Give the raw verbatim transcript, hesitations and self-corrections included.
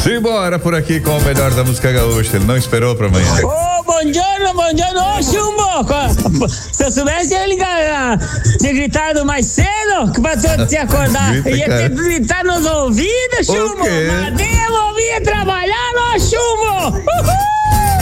Simbora por aqui com o melhor da música gaúcha. Ele não esperou pra amanhã. Ô, oh, bom dia, bom dia, ô Chumbo. Se eu soubesse, eu ia ligar, tinha gritado mais cedo pra tu te acordar. Grita, ia cara. ter que gritar nos ouvidos, Chumbo. quê? Mas eu ia trabalhar, ô Chumbo. Uhul!